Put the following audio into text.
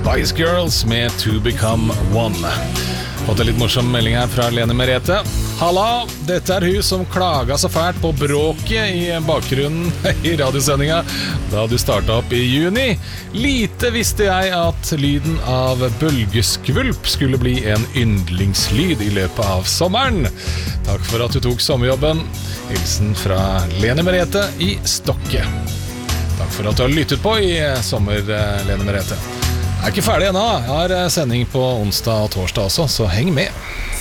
Spice Girls med To Become One. Fått en litt morsom melding her fra Lene Merete. Halla, dette er hun som klaget så fælt på bråket i bakgrunnen i radiosendinga da du startet opp i juni. Lite visste jeg at lyden av bølgeskvulp skulle bli en yndlingslyd i løpet av sommeren. Takk for at du tok sommerjobben. Hilsen fra Lene Merete i Stokke. Takk for at du har lyttet på i sommer, Lene Merete. Jeg er ikke ferdig ennå. Jeg har sending på onsdag og torsdag også, så heng med.